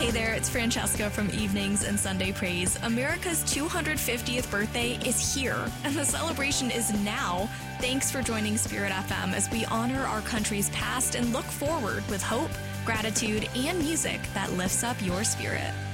Hey there, it's Francesca from Evenings and Sunday Praise. America's 250th birthday is here, and the celebration is now. Thanks for joining Spirit FM as we honor our country's past and look forward with hope, gratitude, and music that lifts up your spirit.